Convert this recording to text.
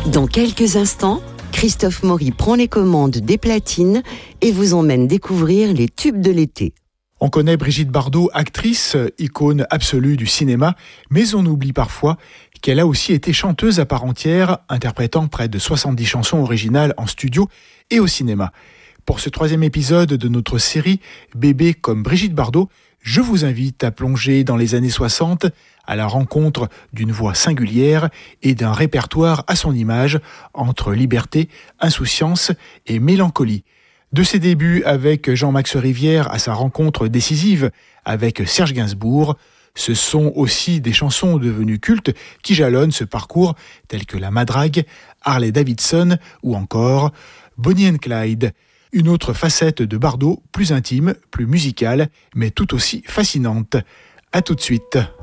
Dans quelques instants, Christophe Maury prend les commandes des platines et vous emmène découvrir les tubes de l'été. On connaît Brigitte Bardot, actrice, icône absolue du cinéma, mais on oublie parfois qu'elle a aussi été chanteuse à part entière, interprétant près de 70 chansons originales en studio et au cinéma. Pour ce 3e épisode de notre série Bébé comme Brigitte Bardot, je vous invite à plonger dans les années 60 à la rencontre d'une voix singulière et d'un répertoire à son image entre liberté, insouciance et mélancolie. De ses débuts avec Jean-Max Rivière à sa rencontre décisive avec Serge Gainsbourg, ce sont aussi des chansons devenues cultes qui jalonnent ce parcours telles que La Madrague, Harley Davidson ou encore Bonnie and Clyde. Une autre facette de Bardot, plus intime, plus musicale, mais tout aussi fascinante. À tout de suite.